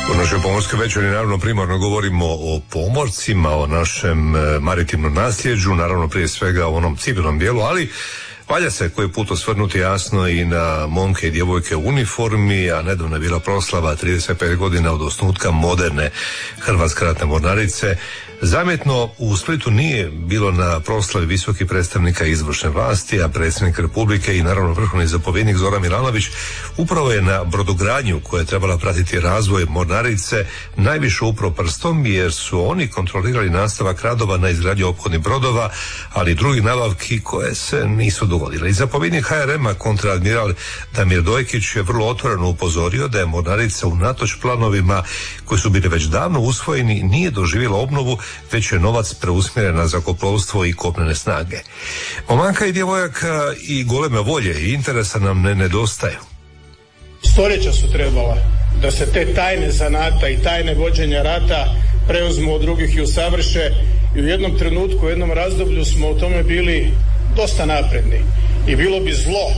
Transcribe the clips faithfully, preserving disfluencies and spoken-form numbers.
U našoj pomorskoj večeri naravno primarno govorimo o pomorcima, o našem maritimnom nasljeđu, naravno prije svega o onom civilnom dijelu, ali valja se koji put osvrnuti jasno i na momke i djevojke u uniformi, a nedavno je bila proslava trideset pet godina od osnutka moderne Hrvatske ratne mornarice. Zamjetno u Splitu nije bilo na proslavi visokih predstavnika izvršne vlasti, a predsjednik Republike i naravno vrhovni zapovjednik Zoran Milanović upravo je na brodogradnju koja je trebala pratiti razvoj mornarice najviše upro prstom, jer su oni kontrolirali nastavak radova na izgradnji ophodnih brodova, ali i drugih nabavki koje se nisu dogodile. I zapovjednik H R M-a kontradmiral Damir Dojkić je vrlo otvoreno upozorio da je mornarica unatoč planovima koji su bili već davno usvojeni nije doživjela obnovu, već je novac preusmjeren na zrakoplovstvo i kopnene snage. Momaka i djevojaka i goleme volje i interesa nam ne nedostaju. Stoljeća su trebala da se te tajne zanata i tajne vođenja rata preuzmu od drugih i usavrše, i u jednom trenutku, u jednom razdoblju smo u tome bili dosta napredni i bilo bi zlo,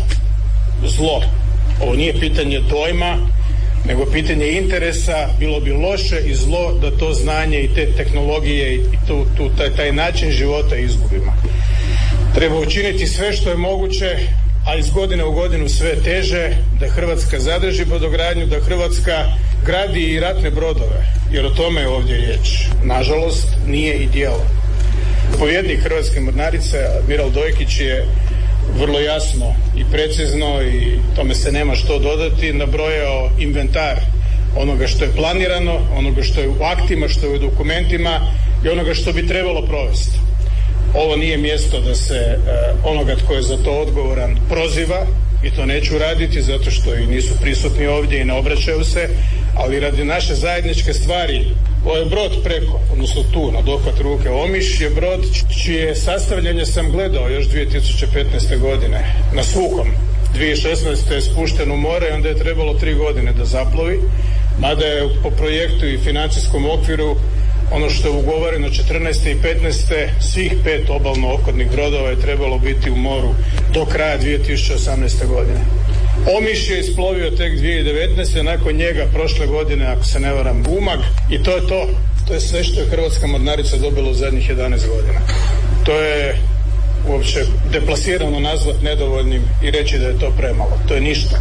zlo, ovo nije pitanje dojma, nego pitanje interesa, bilo bi loše i zlo da to znanje i te tehnologije i tu, tu, taj, taj način života izgubimo. Treba učiniti sve što je moguće, a iz godine u godinu sve teže, da Hrvatska zadrži brodogradnju, da Hrvatska gradi i ratne brodove, jer o tome je ovdje riječ. Nažalost, nije i djelo. Povjednik Hrvatske mornarice, admiral Dojkić, je vrlo jasno i precizno, i tome se nema što dodati, nabrojao inventar onoga što je planirano, onoga što je u aktima, što je u dokumentima i onoga što bi trebalo provesti. Ovo nije mjesto da se e, onoga tko je za to odgovoran proziva, i to neću raditi zato što i nisu prisutni ovdje i ne obraćaju se, ali radi naše zajedničke stvari, ovaj brod preko, odnosno tu na dohvat ruke Omiš, je brod čije sastavljanje sam gledao još dvije tisuće petnaeste. godine na Suhom. dvije tisuće šesnaeste. je spušten u more i onda je trebalo tri godine da zaplovi, mada je po projektu i financijskom okviru ono što je ugovoreno četrnaeste i petnaeste. svih pet obalno ophodnih brodova je trebalo biti u moru do kraja dvije tisuće osamnaeste. godine. Omiš je isplovio tek dvije tisuće devetnaeste. nakon njega prošle godine, ako se ne varam, Umag, i to je to. To je sve što je Hrvatska mornarica dobila u zadnjih jedanaest godina. To je uopće deplasirano nazvat nedovoljnim i reći da je to premalo. To je ništa.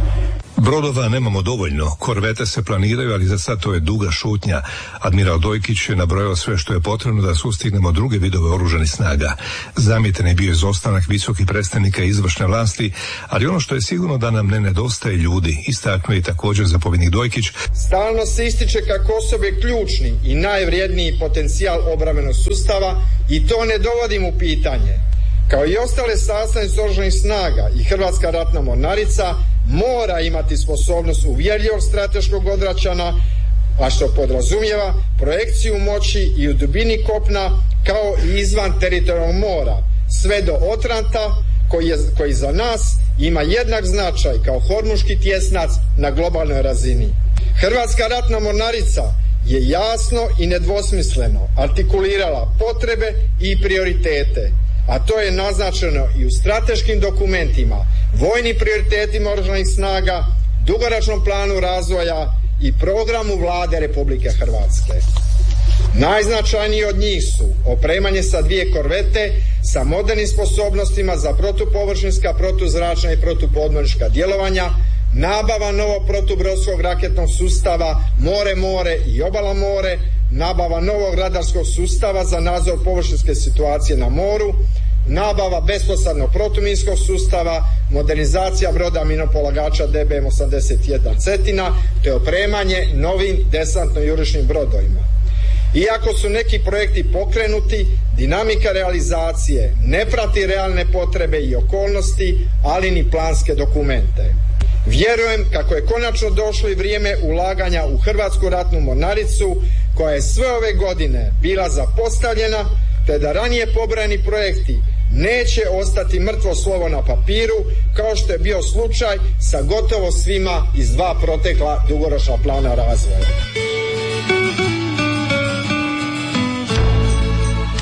Brodova nemamo dovoljno, korvete se planiraju, ali za sad to je duga šutnja. Admiral Dojkić je nabrojao sve što je potrebno da sustignemo druge vidove oružanih snaga. Zamjetan je bio izostanak visokih predstavnika izvršne vlasti, ali ono što je sigurno da nam ne nedostaje ljudi, istaknuo je također zapovjednik Dojkić. Stalno se ističe kako osobe ključni i najvrijedniji potencijal obrambenog sustava, i to ne dovodim u pitanje. Kao i ostale sastavnice oružanih snaga, i Hrvatska ratna mornarica mora imati sposobnost uvjerljivog strateškog odvraćanja, a što podrazumijeva projekciju moći i u dubini kopna, kao i izvan teritorijalnog mora, sve do Otranta, koji, je, koji za nas ima jednak značaj kao hormuški tjesnac na globalnoj razini. Hrvatska ratna mornarica je jasno i nedvosmisleno artikulirala potrebe i prioritete, a to je naznačeno i u strateškim dokumentima, vojnim prioritetima oružanih snaga, dugoročnom planu razvoja i programu Vlade Republike Hrvatske. Najznačajniji od njih su opremanje sa dvije korvete sa modernim sposobnostima za protupovršinska, protuzračna i protupodmornička djelovanja, nabava novog protubrodskog raketnog sustava more-more i obala-more, nabava novog radarskog sustava za nadzor površinske situacije na moru, nabava besposadnog protuminskog sustava, modernizacija broda minopolagača D B M osamdeset jedan Cetina, te opremanje novim desantno-jurišnim brodovima. Iako su neki projekti pokrenuti, dinamika realizacije ne prati realne potrebe i okolnosti, ali ni planske dokumente. Vjerujem kako je konačno došlo i vrijeme ulaganja u Hrvatsku ratnu mornaricu, koja je sve ove godine bila zapostavljena, te da ranije pobrojani projekti neće ostati mrtvo slovo na papiru, kao što je bio slučaj sa gotovo svima iz dva protekla dugoročna plana razvoja.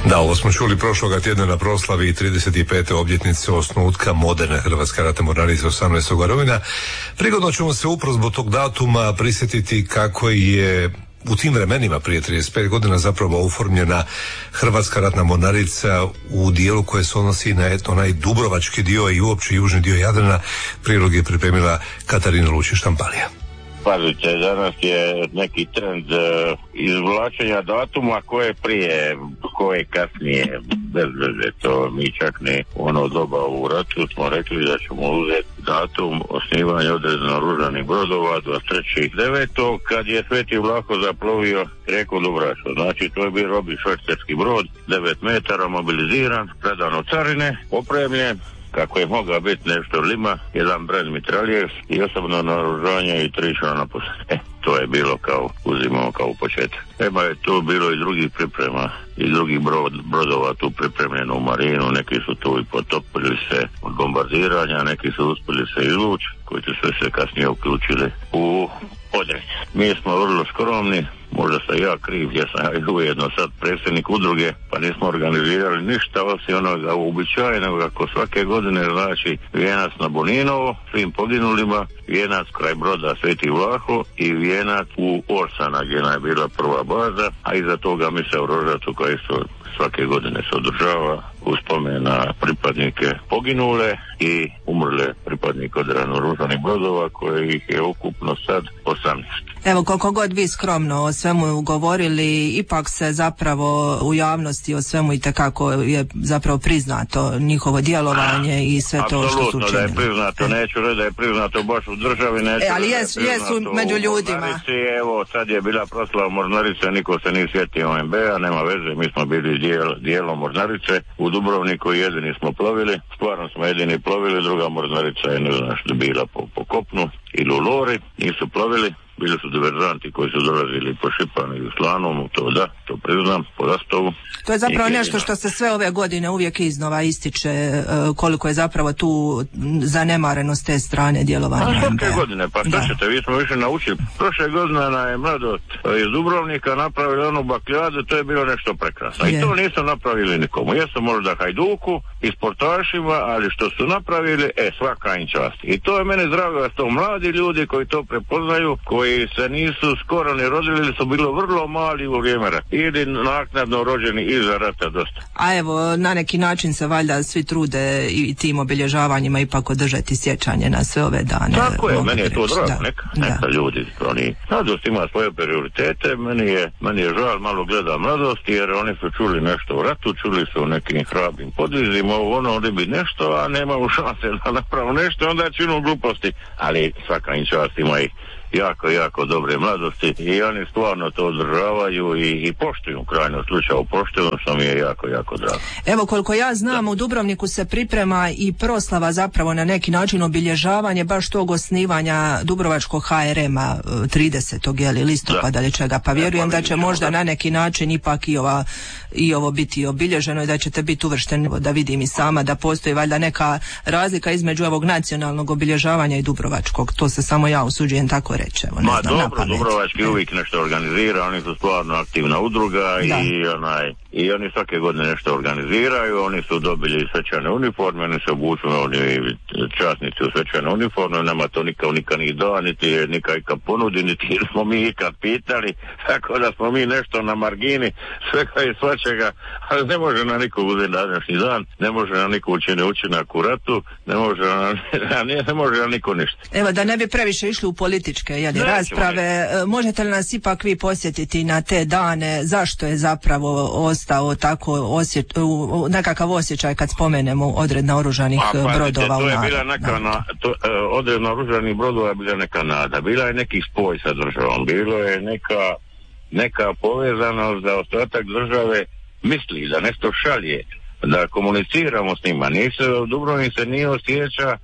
Da, ovo smo čuli prošloga tjedna na proslavi trideset pete obljetnice osnutka moderne Hrvatske ratne mornarice osamnaestog rujna. Prigodno ćemo se upravo zbog tog datuma prisjetiti kako je u tim vremenima prije trideset pet godina zapravo oformljena Hrvatska ratna mornarica u dijelu koje se odnosi na eto, onaj dubrovački dio i uopće južni dio Jadrana. Prilog je pripremila Katarina Lučić-Štamparija. Pazite, danas je neki trend uh, izvlačenja datuma koje prije, koje kasnije, bez veze to. Mi čak ne ono doba u ratu smo rekli da ćemo uzeti datum osnivanja određenih oružanih brodova dvadeset trećeg devetog kad je Sveti Vlaho zaplovio rijeku Dubravsku. Znači to je bio robni švercerski brod, devet metara, mobiliziran, predan od carine, opremljen kako je mogao biti nešto lima, jedan brend mitraljez i osobno naoružanje i tri člana posade. E, to je bilo kao, uzimamo kao početak. Ema je tu bilo i drugih priprema, i drugih brod, brodova tu pripremljeno u marinu, neki su tu i potopili se od bombardiranja, neki su uspjeli se izvući, koji su sve se kasnije uključili u odred. Mi smo vrlo skromni, možda sam ja kriv, ja sam ujedno sad predsjednik udruge, pa nismo organizirali ništa osim onoga uobičajenog kako svake godine, znači vijenac na Boninovo, svim poginulima, vijenac kraj broda Sveti Vlaho i vijenac u Orsana gdje je bila prva baza, a iza toga mi se u Rožacu koji isto svake godine se održava uspomen na pripadnike poginule i umrle pripadnike određenih oružanih brodova koje ih je ukupno sad osamnaest. Evo, koliko god vi skromno o svemu govorili, ipak se zapravo u javnosti o svemu itekako je zapravo priznato njihovo djelovanje i sve to što su učinili. Apsolutno da je priznato, e. neću reći da je priznato baš u državi, neću e, ali da jesu, je jesu među ljudima. Evo, sad je bila proslava mornarice, niko se nije sjetio O M B-a, nema veze, mi smo bili dijel, dijelom mornarice, u Dubrovniku jedini smo plovili, stvarno smo jedini plovili, druga mornarica je ne znaš bila po, po kopnu ili u Lori, nisu plovili. Bili su diverzanti koji su dolazili po Šipanu i u Slanomu, to da, to priznam, po Rastovu. To je zapravo nešto što se sve ove godine uvijek iznova ističe, koliko je zapravo tu zanemarenost te strane djelovanja. A svake godine, pa što ćete, vi smo više naučili. Prošle godine je mladost iz Dubrovnika napravili onu bakljadu, to je bilo nešto prekrasno. Je. I to nisu napravili nikomu. Jesu možda Hajduku i sportašima, ali što su napravili, e, svaka im čast. I to je mene drago da su to mladi ljudi koji to prepoznaju, koji koji se nisu skoro ni rodili ili su bilo vrlo mali u vrijeme rata ili naknadno rođeni iza rata dosta. A evo, na neki način se valjda svi trude i tim obilježavanjima ipak održati sjećanje na sve ove dane. Tako je, meni je to drago, neka, neka ljudi oni. Mladost ima svoje prioritete, meni je, meni je žal malo gleda mladosti jer oni su čuli nešto u ratu, čuli su o nekim hrabrim podvizima, ono oni bi nešto, a nemaju šanse da napravu nešto, onda činu gluposti, ali svaka im čast ima ih jako, jako dobre mladosti i oni stvarno to održavaju i, i poštuju, u krajnjem slučaju poštuju, što mi je jako, jako drago. Evo, koliko ja znam, da. U Dubrovniku se priprema i proslava zapravo na neki način obilježavanje baš tog osnivanja Dubrovačkog H R M-a tridesetog jeli, listopada ili čega, pa vjerujem da će možda na neki način ipak i, ova, i ovo biti obilježeno i da ćete biti uvršteni, da vidim i sama da postoji valjda neka razlika između ovog nacionalnog obilježavanja i Dubrovačkog, to se samo ja usuđujem tako reći. Evo, ne Ma znam, dobro, Dubrovački e. uvijek nešto organizira, oni su stvarno aktivna udruga i, onaj, i oni svake godine nešto organiziraju, oni su dobili svečane uniforme, oni se obuču, oni časnici u svečane uniforme, nama to nikad nikad ni da, niti nikad ikad ponudi, niti smo mi ikad pitali, tako da smo mi nešto na margini svega i svačega, ali ne može na niko uzeti današnji dan, ne može na niko učini učinak u ratu, ne može na, ne, ne može na niko ništa. Evo, da ne bi previše išli u političke jeli, rasprave, možete li nas ipak vi posjetiti na te dane, zašto je zapravo ostao tako osje, nekakav osjećaj kad spomenemo odredna oružanih A, pa, brodova to u je bila neka na, to, odredna oružanih brodova je bila neka nada, bila je neki spoj sa državom, bilo je neka, neka povezanost da ostatak države misli da nešto šalje, da komuniciramo s njima. Nisu, Dubrovnik se nije osjeća,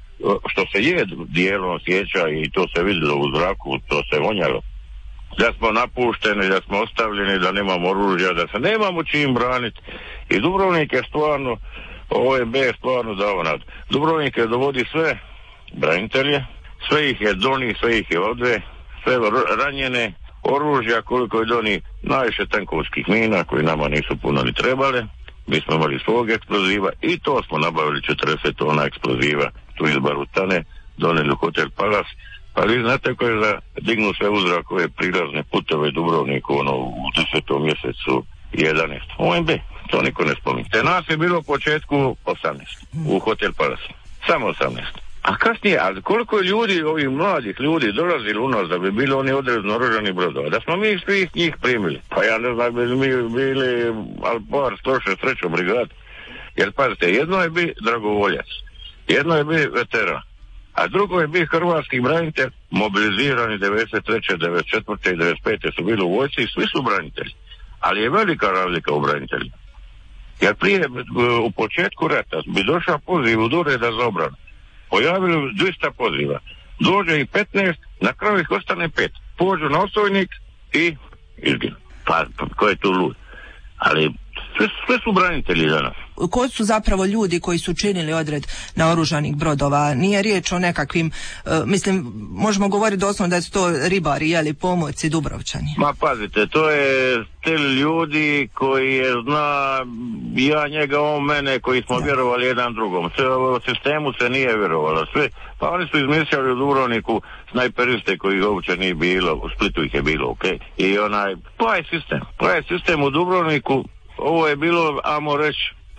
što se je dijelom osjeća i to se vidjelo u zraku, to se vonjalo, da smo napušteni, da smo ostavljeni, da nemamo oružja, da se nemamo čim braniti. I Dubrovnik je stvarno, O M B je stvarno dao nad. Dubrovnik je dovodi sve branitelje, sve ih je doni, sve ih je odve, sve ranjene, oružja, koliko je doni najviše tenkovskih mina koji nama nisu puno ni trebale. Mi smo imali svog eksploziva i to smo nabavili četrdeset tona eksploziva tu iz Barutane, doneli u Hotel Palace. Pa vi znate ko je za dignu sve uzrakove prilazne putove Dubrovniku ono, u desetom mjesecu jedanaest. O M B, to niko ne spominje. Te nas je bilo u početku osamnaest u Hotel Palace. Samo osamnaest. A kasnije, a koliko je ljudi, ovih mladih ljudi dolazili u nas da bi bili oni odrezno oružani brodova, da smo mi svih njih primili. Pa ja ne znam, bi mi bili al par stoše srećo brigad. Jer pazite, jedno je bi dragovoljac, jedno je bi veteran, a drugo je bi hrvatski branitelj, mobilizirani devedeset treće, devedeset četvrte i devedeset pete su bili u vojsci, svi su branitelji. Ali je velika razlika u braniteljima. Jer prije, u početku rata, bi došao poziv u ureda za obranu. Pojavili dvjesto poziva. Dođe i petnaest, na kraju ih ostane pet. Pođu na osovnik i izginu. Pa, pa ko je tu lud? Ali sve, sve su branitelji danas. Ko su zapravo ljudi koji su činili odred na oružanih brodova? Nije riječ o nekakvim, uh, mislim, možemo govoriti doslovno da su to ribari, jeli, pomorci, Dubrovčani. Ma pazite, to je stil ljudi koji je zna, ja njega, on mene, koji smo da. vjerovali jedan drugom. Sve u sistemu se nije vjerovalo. Sve, pa oni su izmislili u Dubrovniku snajperiste koji uopće nije bilo, u Splitu ih je bilo, ok. I onaj, pa je sistem, pa je sistem u Dubrovniku, ovo je bilo, ajmo reći,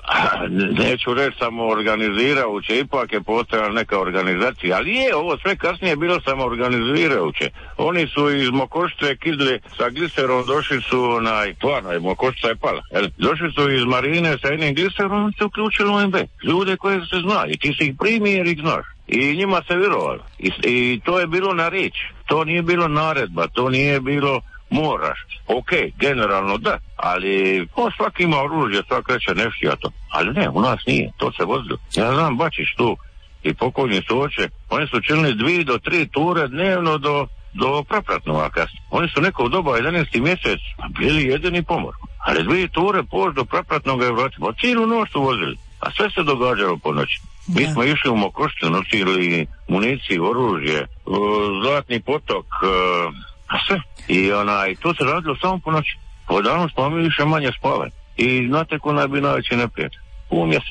neću reći samo organizirajuće, ipak je postojala neka organizacija, ali je ovo sve kasnije bilo samo organizirajuće. Oni su iz Mokošice kidli sa gliserom, došli su onaj, stvarno, Mokošica je pala, jel? Došli su iz Marine sa jednim gliserom i se uključili u O M B. Ljude koje se zna i ti si ih primi jer ih znaš. I njima se vjerovalo. I, I to je bilo na riječ. To nije bilo naredba, to nije bilo moraš. Ok, generalno da, ali on svaki ima oružje, svak reče nešto ja to. Ali ne, u nas nije, to se vozilo. Ja znam, Bačić tu i pokojni su oče, oni su činili dvije do tri ture dnevno do, do Prapratnova kasnije. Oni su neko u doba jedanaesti mjesec bili jedini pomor. Ali dvije ture pož do Prapratnoga je vratimo. Cijelu noć su vozili, a sve se događalo po noći. Mi smo išli u Mokošću, nosili municiju, oružje, Zlatni potok, a sve. I onaj, to se radilo samo po noći. Po danu smo mi više manje spavali. I znate ko naj bi najveći neprijatelj? U mjesec.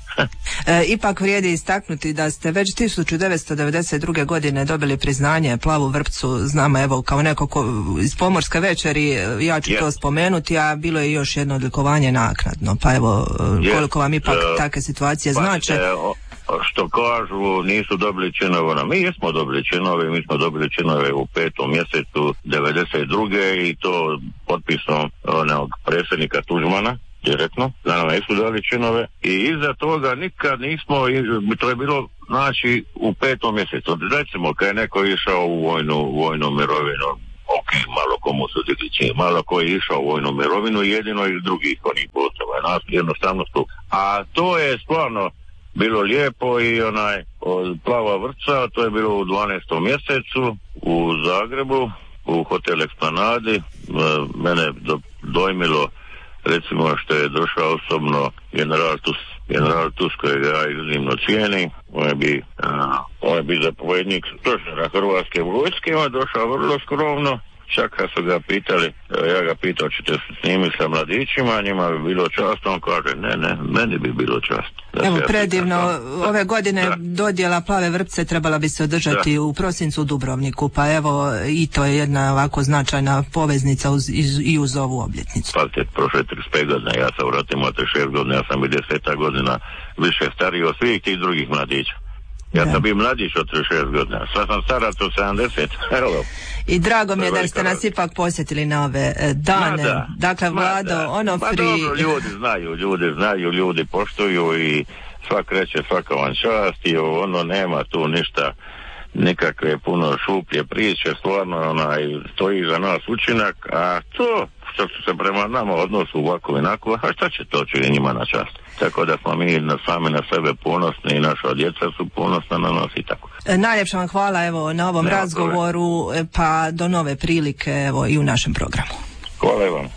E, ipak vrijedi istaknuti da ste već tisuću devetsto devedeset druge. godine dobili priznanje Plavu vrpcu, znamo evo kao neko ko, iz Pomorske večeri, ja ću yes. to spomenuti, a bilo je još jedno odlikovanje naknadno, pa evo yes. koliko vam ipak uh, takve situacije pa znače. Te, o, što kažu, nisu dobili činove, mi jesmo dobili činove, mi smo dobili činove u petom mjesecu devedeset druge. i to potpisom onog predsjednika Tuđmana direktno, da nam nisu dali činove i iza toga nikad nismo, to je bilo znači u petom mjesecu, recimo kad je neko išao u vojnu, vojnu mirovinu, ok, malo komu su digli, malo ko je išao u vojnu mirovinu, jedino iz drugih onih potreba, nas jednostavno tu. A to je stvarno bilo lijepo i onaj od Plava vrpca, to je bilo u dvanaestom mjesecu u Zagrebu, u Hotel Eksplanadi, mene do, dojmilo recimo što je došao osobno general Tus, general Tus kojega ja iznimno cijenim, on je bi, a, on je bi zapovjednik stožera Hrvatske vojske, on je došao vrlo skromno, čak kad su ga pitali, ja ga pitao ćete se snimiti sa mladićima, njima bi bilo čast, on kaže ne, ne, meni bi bilo čast. Evo predivno, ove godine da. dodjela Plave vrpce trebala bi se održati da. u prosincu u Dubrovniku, pa evo i to je jedna ovako značajna poveznica uz, iz, i uz ovu obljetnicu. Pazite, prošle trideset pet godina, ja sam vratio trideset šest godina, ja sam bio deset godina više stariji od svih tih drugih mladića. Ja da. sam bio mladić od trideset šest godina, sad sam starac od sedamdeset. Evo. I drago mi je da ste nas ipak posjetili na ove e, dane. Da. Dakle, Vlado, ono Ma pri... dobro, ljudi znaju, ljudi znaju, ljudi poštuju i svak reče svaka vam čast i ono nema tu ništa, nikakve puno šuplje priče, stvarno onaj stoji za nas učinak, a to što su se prema nama odnosu ovako i onako, a šta će to će njima na čast? Tako da smo mi na, sami na sebe ponosni i naša djeca su ponosna na nas i tako. E, najljepša vam hvala evo na ovom Nema razgovoru, problem. Pa do nove prilike evo i u našem programu. Hvala vam.